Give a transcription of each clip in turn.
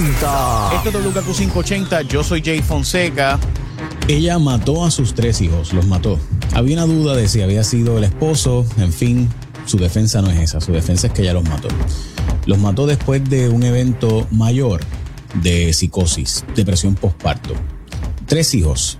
580. Esto es WKQ 580, yo soy Jay Fonseca. Ella mató a sus 3 hijos, los mató. Había una duda de si había sido el esposo, en fin, su defensa no es esa, su defensa es que ella los mató. Los mató después de un evento mayor de psicosis, depresión postparto. 3 hijos.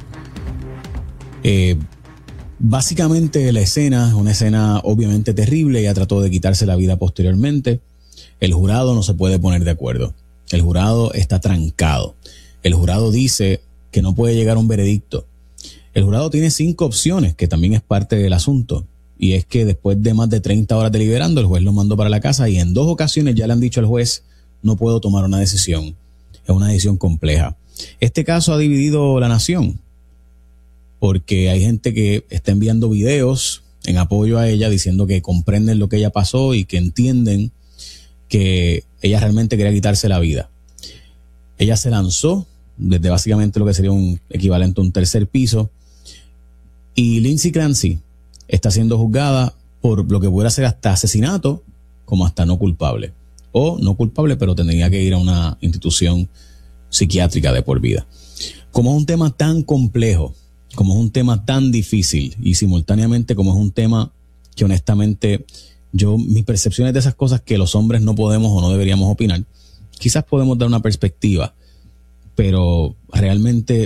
Básicamente la escena es una escena obviamente terrible. Ella trató de quitarse la vida posteriormente. El jurado no se puede poner de acuerdo. El jurado está trancado. El jurado dice que no puede llegar a un veredicto. El jurado tiene 5 opciones, que también es parte del asunto. Y es que después de más de 30 horas deliberando, el juez lo mandó para la casa y en 2 ocasiones ya le han dicho al juez, no puedo tomar una decisión. Es una decisión compleja. Este caso ha dividido la nación, porque hay gente que está enviando videos en apoyo a ella diciendo que comprenden lo que ella pasó y que entienden que ella realmente quería quitarse la vida. Ella se lanzó desde básicamente lo que sería un equivalente a un 3er piso, y Lindsay Clancy está siendo juzgada por lo que pudiera ser hasta asesinato como hasta no culpable. O no culpable, pero tendría que ir a una institución psiquiátrica de por vida. Como es un tema tan complejo, como es un tema tan difícil y simultáneamente como es un tema que honestamente mis percepciones de esas cosas que los hombres no podemos o no deberíamos opinar, quizás podemos dar una perspectiva, pero realmente